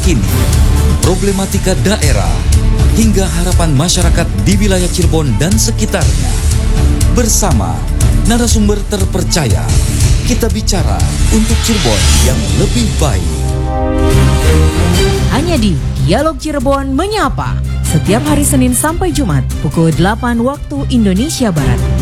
terkini, problematika daerah, hingga harapan masyarakat di wilayah Cirebon dan sekitarnya. Bersama narasumber terpercaya, kita bicara untuk Cirebon yang lebih baik. Hanya di Dialog Cirebon Menyapa, setiap hari Senin sampai Jumat pukul 8 waktu Indonesia Barat.